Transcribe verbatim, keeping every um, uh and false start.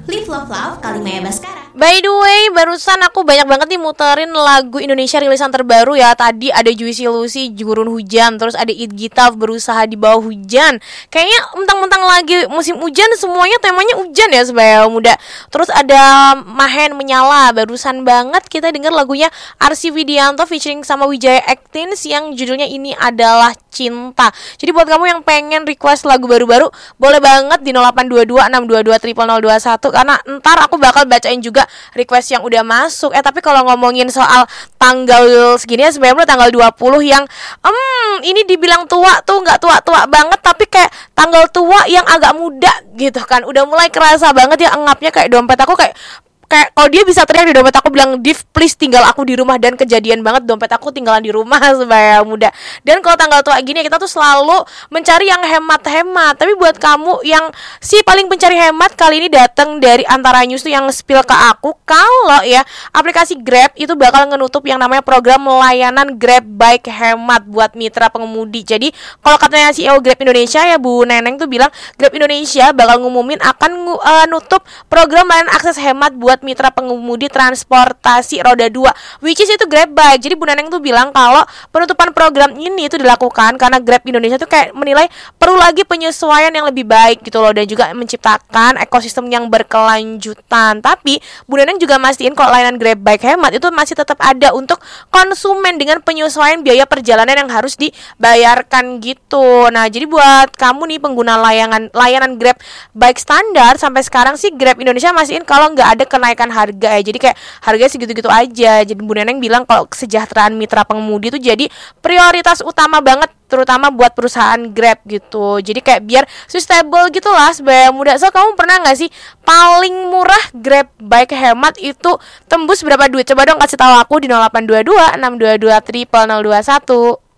Live Love Love Kalimaya Baskara. By the way, barusan aku banyak banget nih muterin lagu Indonesia rilisan terbaru ya. Tadi ada Juicy Lucy, Gurun Hujan. Terus ada It Gita, Berusaha di Bawah Hujan. Kayaknya mentang-mentang lagi musim hujan, semuanya temanya hujan ya Sebaya Muda. Terus ada Mahen Menyala. Barusan banget kita denger lagunya Arsy Widianto featuring sama Wijaya Actins yang judulnya Ini Adalah Cinta. Jadi buat kamu yang pengen request lagu baru-baru, boleh banget di nol delapan dua dua enam dua dua nol nol dua satu, karena ntar aku bakal bacain juga request yang udah masuk. Eh tapi kalau ngomongin soal tanggal segini ya, sebenarnya tanggal dua puluh yang hmm ini dibilang tua tuh nggak tua-tua banget, tapi kayak tanggal tua yang agak muda gitu kan. Udah mulai kerasa banget ya engapnya, kayak dompet aku kayak kayak kalau dia bisa teriak di dompet aku bilang, "Div, please tinggal aku di rumah." Dan kejadian banget, dompet aku tinggalan di rumah Sebaya Muda. Dan kalau tanggal tua gini kita tuh selalu mencari yang hemat-hemat. Tapi buat kamu yang si paling pencari hemat, kali ini datang dari Antara News tuh yang spill ke aku kalau ya aplikasi Grab itu bakal ngenutup yang namanya program layanan Grab Bike Hemat buat mitra pengemudi. Jadi kalau katanya C E O Grab Indonesia ya Bu Neneng tuh bilang, Grab Indonesia bakal ngumumin akan uh, nutup program layanan akses hemat buat mitra pengemudi transportasi roda dua, which is itu Grab Bike. Jadi Bu Neneng tuh bilang kalau penutupan program ini itu dilakukan karena Grab Indonesia tuh kayak menilai perlu lagi penyesuaian yang lebih baik gitu loh, dan juga menciptakan ekosistem yang berkelanjutan. Tapi Bu Neneng juga mastiin kalau layanan Grab Bike Hemat itu masih tetap ada untuk konsumen dengan penyesuaian biaya perjalanan yang harus dibayarkan gitu. Nah, jadi buat kamu nih pengguna layanan layanan Grab Bike standar, sampai sekarang sih Grab Indonesia mastiin kalau nggak ada kenaikan kenaikan harga ya. Jadi kayak harganya segitu-gitu aja. Jadi Bu Neneng bilang kalau kesejahteraan mitra pengemudi itu jadi prioritas utama banget, terutama buat perusahaan Grab gitu. Jadi kayak biar sustainable gitu lah Sebaya Muda. So kamu pernah gak sih paling murah Grab Bike Hemat itu tembus berapa duit? Coba dong kasih tahu aku di nol delapan dua dua enam dua dua nol nol nol dua satu.